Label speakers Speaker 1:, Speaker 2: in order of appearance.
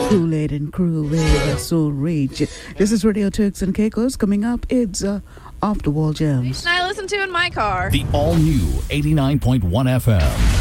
Speaker 1: Kool-Aid and Crew with Soul Reach. This is Radio Turks and Caicos. Coming up, it's Off the Wall Gems.
Speaker 2: I listen to in my car.
Speaker 3: The all-new 89.1 FM.